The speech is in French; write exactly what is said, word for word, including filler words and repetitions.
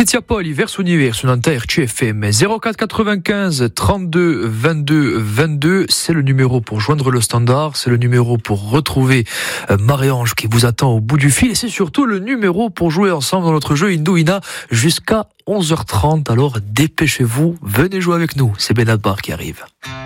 Trizia Poli, verso univers, Nanterre, C F M, zéro quatre quatre-vingt-quinze trente-deux vingt-deux vingt-deux, c'est le numéro pour joindre le standard, c'est le numéro pour retrouver Marie-Ange qui vous attend au bout du fil, et c'est surtout le numéro pour jouer ensemble dans notre jeu Indouina jusqu'à onze heures trente. Alors dépêchez-vous, venez jouer avec nous, c'est Benadbar qui arrive.